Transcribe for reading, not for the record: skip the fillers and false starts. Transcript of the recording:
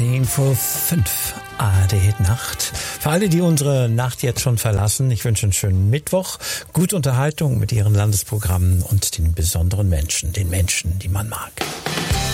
10 vor 5 ARD Nacht. Für alle, die unsere Nacht jetzt schon verlassen, ich wünsche einen schönen Mittwoch, gute Unterhaltung mit Ihren Landesprogrammen und den besonderen Menschen, den Menschen, die man mag.